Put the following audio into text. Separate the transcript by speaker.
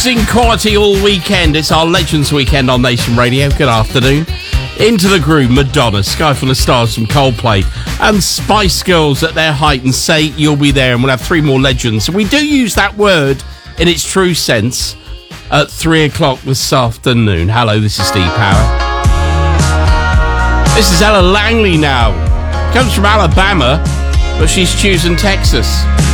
Speaker 1: Amazing quality all weekend. It's our Legends weekend on Nation Radio. Good afternoon. Into the Groove, Madonna, Sky Full of Stars from Coldplay, and Spice Girls at their height, and Say You'll Be There. And we'll have three more legends. We do use that word in its true sense at 3 o'clock this afternoon. Hello, this is Steve Power. This is Ella Langley now. Comes from Alabama, but she's choosing Texas.